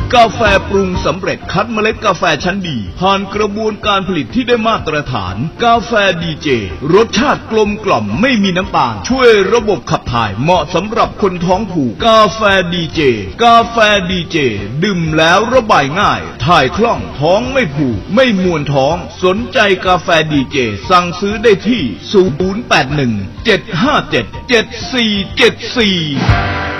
กาแฟปรุงสำเร็จคัดเมล็ดกาแฟชั้นดีผ่านกระบวนการผลิตที่ได้มาตรฐานกาแฟดีเจรสชาติกลมกล่อมไม่มีน้ำตาลช่วยระบบขับถ่ายเหมาะสำหรับคนท้องผูกกาแฟดีเจกาแฟดีเจดื่มแล้วระบายง่ายถ่ายคล่องท้องไม่ผูกไม่มวนท้องสนใจกาแฟดีเจสั่งซื้อได้ที่081 757 7474